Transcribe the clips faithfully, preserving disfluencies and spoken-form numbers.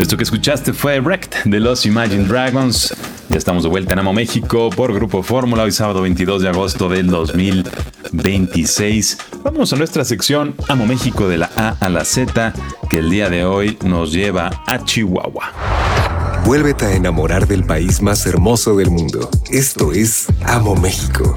Esto que escuchaste fue Wrecked de los Imagine Dragons. Ya estamos de vuelta en Amo México por Grupo Fórmula, hoy sábado veintidós de agosto del dos mil veintiséis. Vamos a nuestra sección Amo México de la A a la Z, que el día de hoy nos lleva a Chihuahua. Vuélvete a enamorar del país más hermoso del mundo. Esto es Amo México.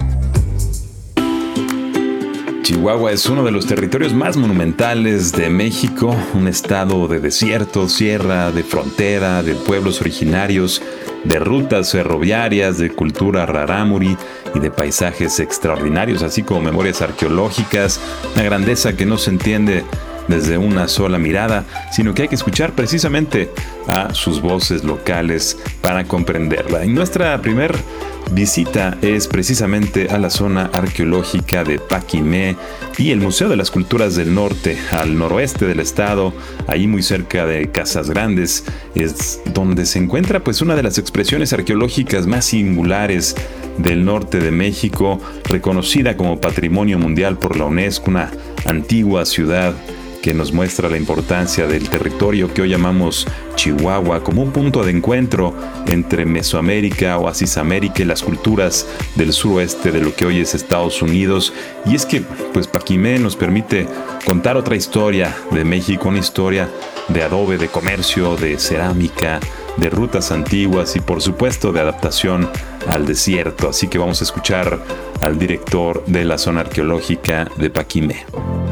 Chihuahua es uno de los territorios más monumentales de México, un estado de desierto, sierra, de frontera, de pueblos originarios, de rutas ferroviarias, de cultura rarámuri y de paisajes extraordinarios, así como memorias arqueológicas, una grandeza que no se entiende desde una sola mirada, sino que hay que escuchar precisamente a sus voces locales para comprenderla. Y nuestra primer visita es precisamente a la zona arqueológica de Paquimé y el Museo de las Culturas del Norte, al noroeste del estado, ahí muy cerca de Casas Grandes, es donde se encuentra pues una de las expresiones arqueológicas más singulares del norte de México, reconocida como Patrimonio Mundial por la UNESCO, una antigua ciudad que nos muestra la importancia del territorio que hoy llamamos Chihuahua como un punto de encuentro entre Mesoamérica, Oasisamérica y las culturas del suroeste de lo que hoy es Estados Unidos. Y es que pues Paquimé nos permite contar otra historia de México, una historia de adobe, de comercio, de cerámica, de rutas antiguas y por supuesto de adaptación al desierto. Así que vamos a escuchar al director de la zona arqueológica de Paquimé.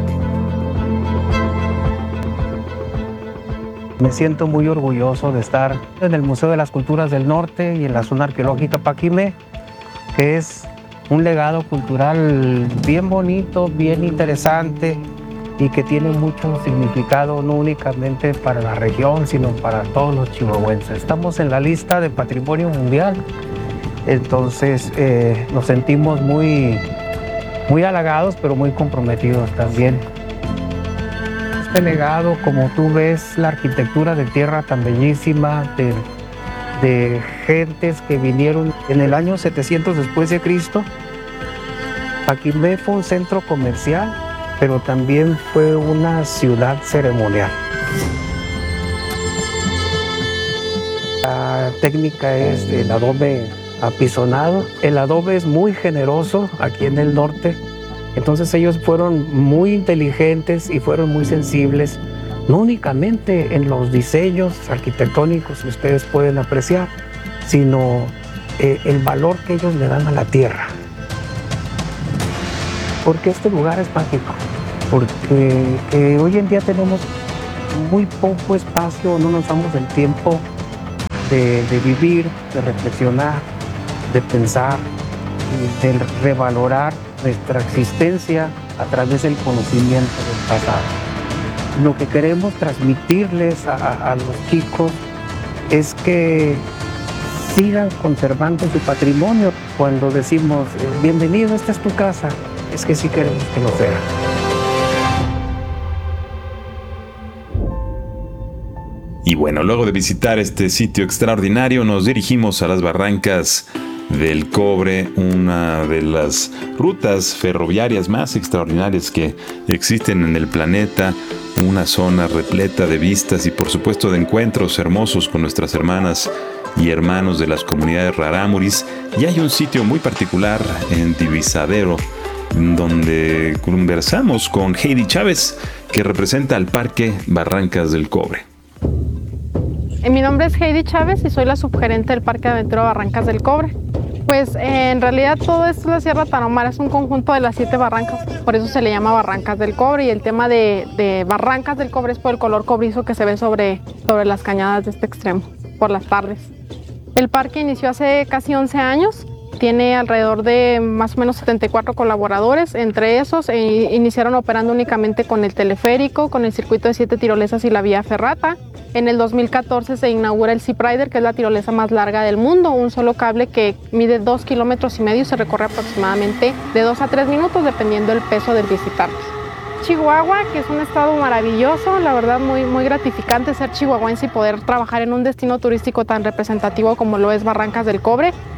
Me siento muy orgulloso de estar en el Museo de las Culturas del Norte y en la zona arqueológica Paquimé, que es un legado cultural bien bonito, bien interesante y que tiene mucho significado no únicamente para la región, sino para todos los chihuahuenses. Estamos en la lista de Patrimonio Mundial, entonces eh, nos sentimos muy, muy halagados, pero muy comprometidos también. Este legado, como tú ves, la arquitectura de tierra tan bellísima, de, de gentes que vinieron en el año setecientos después de Cristo. Paquimé fue un centro comercial, pero también fue una ciudad ceremonial. La técnica es el adobe apisonado. El adobe es muy generoso aquí en el norte. Entonces ellos fueron muy inteligentes y fueron muy sensibles, no únicamente en los diseños arquitectónicos que ustedes pueden apreciar, sino eh, el valor que ellos le dan a la tierra. Porque este lugar es mágico, porque eh, hoy en día tenemos muy poco espacio, no nos damos el tiempo de, de vivir, de reflexionar, de pensar, de revalorar nuestra existencia a través del conocimiento del pasado. Lo que queremos transmitirles a, a los chicos es que sigan conservando su patrimonio. Cuando decimos, bienvenido, esta es tu casa, es que sí queremos que lo sea. Y bueno, luego de visitar este sitio extraordinario, nos dirigimos a las Barrancas del Cobre, una de las rutas ferroviarias más extraordinarias que existen en el planeta, una zona repleta de vistas y por supuesto de encuentros hermosos con nuestras hermanas y hermanos de las comunidades rarámuris. Y hay un sitio muy particular en Divisadero donde conversamos con Heidi Chávez, que representa al Parque Barrancas del Cobre. Mi nombre es Heidi Chávez y soy la subgerente del Parque Aventura Barrancas del Cobre. Pues eh, en realidad todo esto es la Sierra Tarahumara, es un conjunto de las siete barrancas, por eso se le llama Barrancas del Cobre, y el tema de, de Barrancas del Cobre es por el color cobrizo que se ve sobre, sobre las cañadas de este extremo, por las tardes. El parque inició hace casi once años, tiene alrededor de más o menos setenta y cuatro colaboradores, entre esos eh, iniciaron operando únicamente con el teleférico, con el circuito de siete tirolesas y la vía ferrata. En el dos mil catorce se inaugura el Zip Rider, que es la tirolesa más larga del mundo, un solo cable que mide dos kilómetros y medio y se recorre aproximadamente de dos a tres minutos dependiendo del peso del visitante. Chihuahua, que es un estado maravilloso, la verdad muy, muy gratificante ser chihuahuense y poder trabajar en un destino turístico tan representativo como lo es Barrancas del Cobre.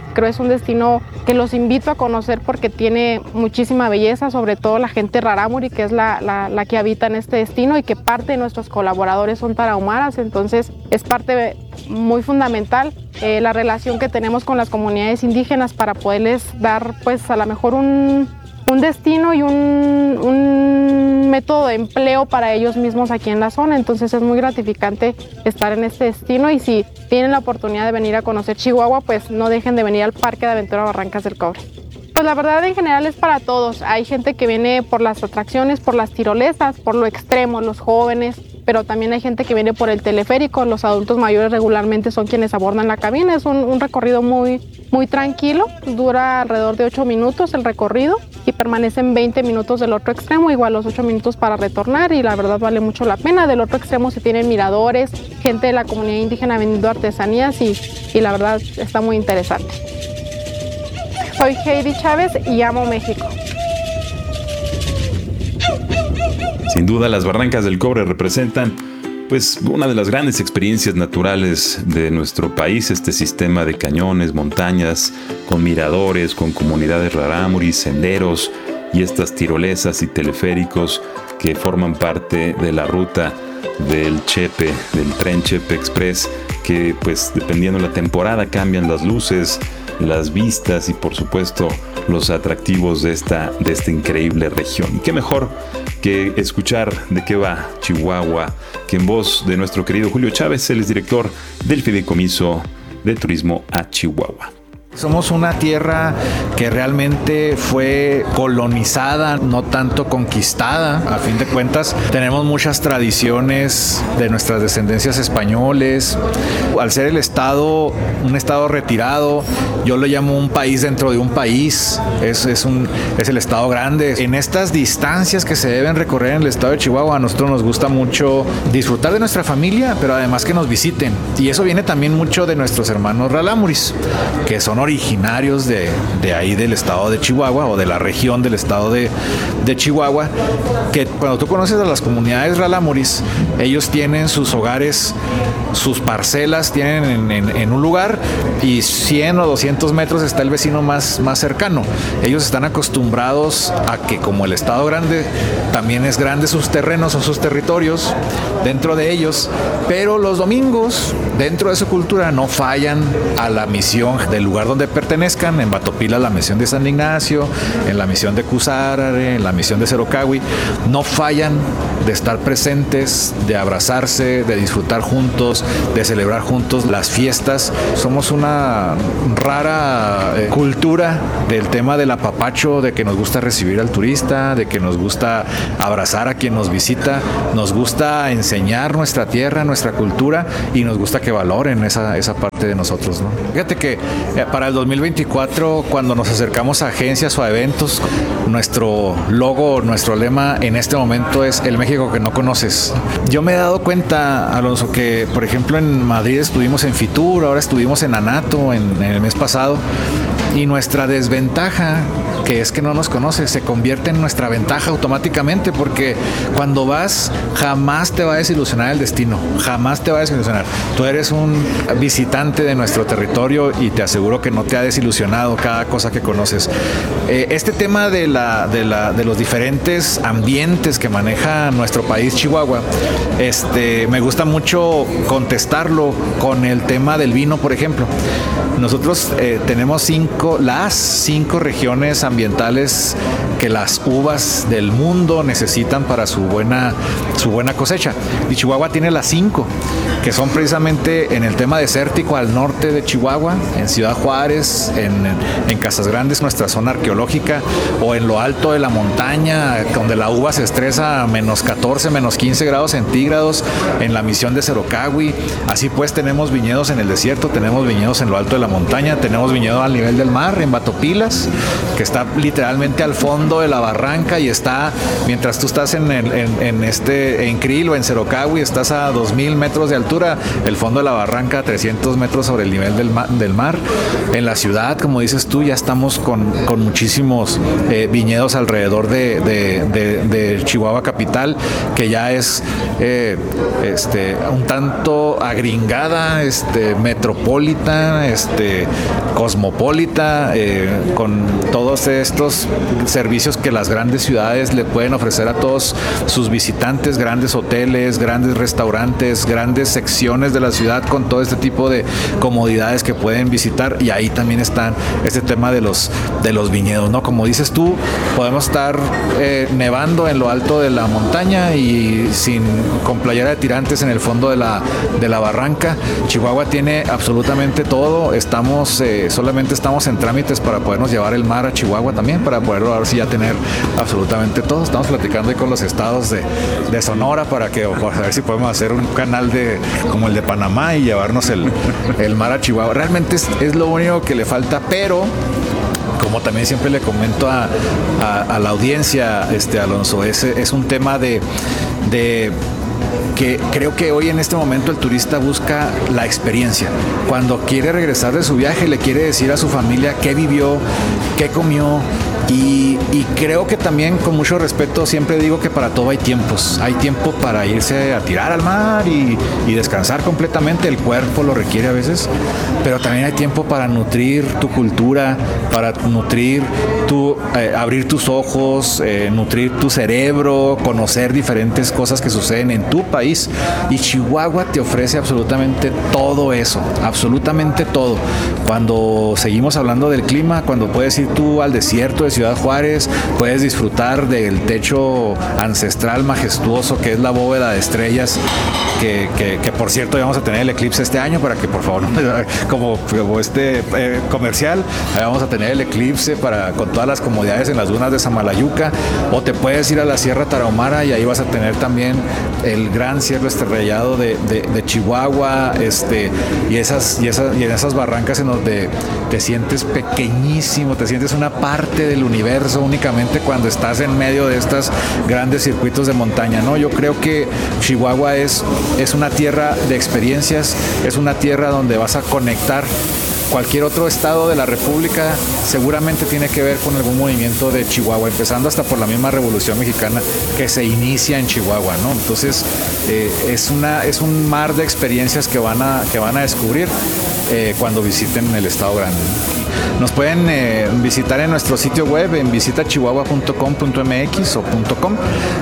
Creo es un destino que los invito a conocer porque tiene muchísima belleza, sobre todo la gente rarámuri, que es la, la, la que habita en este destino y que parte de nuestros colaboradores son tarahumaras, entonces es parte muy fundamental eh, la relación que tenemos con las comunidades indígenas para poderles dar pues a lo mejor un, un destino y un, un método de empleo para ellos mismos aquí en la zona, entonces es muy gratificante estar en este destino y si tienen la oportunidad de venir a conocer Chihuahua, pues no dejen de venir al Parque de Aventura Barrancas del Cobre. Pues la verdad en general es para todos, hay gente que viene por las atracciones, por las tirolesas, por lo extremo, los jóvenes, pero también hay gente que viene por el teleférico, los adultos mayores regularmente son quienes abordan la cabina, es un, un recorrido muy, muy tranquilo, dura alrededor de ocho minutos el recorrido y permanecen veinte minutos del otro extremo, igual los ocho minutos para retornar y la verdad vale mucho la pena. Del otro extremo se tienen miradores, gente de la comunidad indígena vendiendo artesanías y, y la verdad está muy interesante. Soy Heidi Chávez y amo México. Sin duda, las Barrancas del Cobre representan pues una de las grandes experiencias naturales de nuestro país, este sistema de cañones, montañas, con miradores, con comunidades rarámuris, senderos y estas tirolesas y teleféricos que forman parte de la ruta del Chepe, del tren Chepe Express, que pues dependiendo de la temporada cambian las luces, las vistas y por supuesto los atractivos de esta, de esta increíble región. Y qué mejor que escuchar de qué va Chihuahua, que en voz de nuestro querido Julio Chávez, él es director del Fideicomiso de Turismo a Chihuahua. Somos una tierra que realmente fue colonizada, no tanto conquistada. A fin de cuentas, tenemos muchas tradiciones de nuestras descendencias españoles. Al ser el estado, un estado retirado, yo lo llamo un país dentro de un país. Es, es, un, es el estado grande. En estas distancias que se deben recorrer en el estado de Chihuahua, a nosotros nos gusta mucho disfrutar de nuestra familia, pero además que nos visiten. Y eso viene también mucho de nuestros hermanos rarámuris, que son originarios de, de ahí del estado de Chihuahua o de la región del estado de, de Chihuahua, que cuando tú conoces a las comunidades rarámuris, ellos tienen sus hogares, sus parcelas, tienen en, en, en un lugar y cien o doscientos metros está el vecino más, más cercano. Ellos están acostumbrados a que como el estado grande también es grande sus terrenos o sus territorios dentro de ellos, pero los domingos dentro de su cultura no fallan a la misión del lugar donde pertenezcan. En Batopila la misión de San Ignacio, en la misión de Cusárare, en la misión de Cerocahui, no fallan de estar presentes, de abrazarse, de disfrutar juntos, de celebrar juntos las fiestas. Somos una rara eh, cultura del tema del apapacho, de que nos gusta recibir al turista, de que nos gusta abrazar a quien nos visita, nos gusta enseñar nuestra tierra, nuestra cultura y nos gusta que valoren esa, esa parte de nosotros, ¿no? Fíjate que eh, para el dos mil veinticuatro, cuando nos acercamos a agencias o a eventos, nuestro logo, nuestro lema en este momento es el México que no conoces. Yo me he dado cuenta, Alonso, que por ejemplo en Madrid estuvimos en Fitur, ahora estuvimos en Anato en, en el mes pasado, y nuestra desventaja, que es que no nos conoces, se convierte en nuestra ventaja automáticamente, porque cuando vas jamás te va a desilusionar el destino, jamás te va a desilusionar. Tú eres un visitante de nuestro territorio y te aseguro que no te ha desilusionado cada cosa que conoces. Eh, este tema de, la, de, la, de los diferentes ambientes que maneja nuestro país, Chihuahua, este, me gusta mucho contestarlo con el tema del vino, por ejemplo. Nosotros eh, tenemos cinco, las cinco regiones ambientales que las uvas del mundo necesitan para su buena, su buena cosecha. Y Chihuahua tiene las cinco, que son precisamente en el tema desértico al norte de Chihuahua, en Ciudad Juárez, en, en Casas Grandes, nuestra zona arqueológica, o en lo alto de la montaña, donde la uva se estresa a menos catorce, menos quince grados centígrados, en la misión de Cerocahui. Así pues tenemos viñedos en el desierto, tenemos viñedos en lo alto de la montaña, tenemos viñedos al nivel del mar, en Batopilas, que está literalmente al fondo fondo de la barranca y está, mientras tú estás en, el, en, en este, en Krill o en Cerocahui, estás a dos mil metros de altura, el fondo de la barranca a trescientos metros sobre el nivel del, ma, del mar. En la ciudad, como dices tú, ya estamos con, con muchísimos eh, viñedos alrededor de, de, de, de Chihuahua capital, que ya es eh, este, un tanto agringada, este, metropolita, este, cosmopolita, eh, con todos estos servicios que las grandes ciudades le pueden ofrecer a todos sus visitantes, grandes hoteles, grandes restaurantes, grandes secciones de la ciudad con todo este tipo de comodidades que pueden visitar, y ahí también están este tema de los, de los viñedos, ¿no? Como dices tú, podemos estar eh, nevando en lo alto de la montaña y sin, con playera de tirantes en el fondo de la, de la barranca. Chihuahua tiene absolutamente todo, estamos, eh, solamente estamos en trámites para podernos llevar el mar a Chihuahua también, para poderlo ahora sí ya tener absolutamente todo. Estamos platicando ahí con los estados de, de Sonora para que, para ver si podemos hacer un canal de, como el de Panamá y llevarnos el, el mar a Chihuahua. Realmente es, es lo único que le falta, pero como también siempre le comento a, a, a la audiencia, este Alonso, es, es un tema de, de que creo que hoy en este momento el turista busca la experiencia. Cuando quiere regresar de su viaje, le quiere decir a su familia qué vivió, qué comió. Y, y creo que también, con mucho respeto, siempre digo que para todo hay tiempos. Hay tiempo para irse a tirar al mar y, y descansar completamente. El cuerpo lo requiere a veces. Pero también hay tiempo para nutrir tu cultura, para nutrir tu, eh, abrir tus ojos, eh, nutrir tu cerebro, conocer diferentes cosas que suceden en tu país. Y Chihuahua te ofrece absolutamente todo eso, absolutamente todo. Cuando seguimos hablando del clima, cuando puedes ir tú al desierto de Ciudad Juárez, puedes disfrutar del techo ancestral majestuoso que es la bóveda de estrellas, que, que, que por cierto vamos a tener el eclipse este año, para que por favor, como, como este eh, comercial, vamos a tener el eclipse para, con todas las comodidades en las dunas de Samalayuca. O te puedes ir a la Sierra Tarahumara y ahí vas a tener también el gran cielo estrellado de, de, de Chihuahua, este, y, esas, y, esas, y en esas barrancas en donde te sientes pequeñísimo, te sientes una parte del universo únicamente cuando estás en medio de estos grandes circuitos de montaña, ¿no? Yo creo que Chihuahua es, es una tierra de experiencias, es una tierra donde vas a conectar. Cualquier otro estado de la República seguramente tiene que ver con algún movimiento de Chihuahua, empezando hasta por la misma Revolución Mexicana que se inicia en Chihuahua, ¿no? Entonces eh, es, una, es un mar de experiencias que van a, que van a descubrir eh, cuando visiten el estado grande. Nos pueden eh, visitar en nuestro sitio web en visita chihuahua punto com punto m x o .com,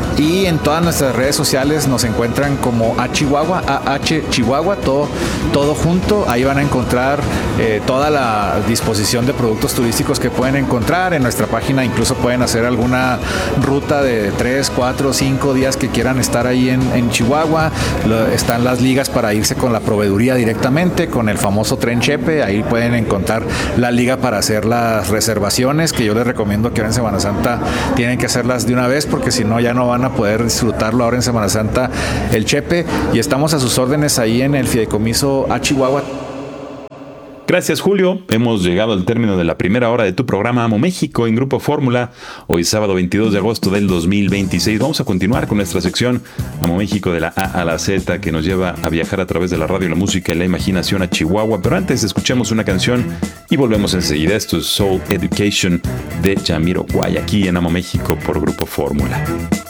y en todas nuestras redes sociales nos encuentran como a Chihuahua, a h Chihuahua, todo, todo junto. Ahí van a encontrar eh, toda la disposición de productos turísticos que pueden encontrar en nuestra página. Incluso pueden hacer alguna ruta de tres, cuatro, cinco días que quieran estar ahí en, en Chihuahua. Lo, están las ligas para irse con la proveeduría directamente, con el famoso tren Chepe. Ahí pueden encontrar la liga para hacer las reservaciones, que yo les recomiendo que ahora en Semana Santa tienen que hacerlas de una vez, porque si no ya no van a poder disfrutarlo ahora en Semana Santa el Chepe. Y estamos a sus órdenes ahí en el Fideicomiso a Chihuahua. Gracias, Julio. Hemos llegado al término de la primera hora de tu programa Amo México en Grupo Fórmula. Hoy sábado veintidós de agosto del dos mil veintiséis. Vamos a continuar con nuestra sección Amo México de la A a la Z, que nos lleva a viajar a través de la radio, la música y la imaginación a Chihuahua. Pero antes escuchemos una canción y volvemos enseguida. Esto es Soul Education de Jamiroquai, aquí en Amo México por Grupo Fórmula.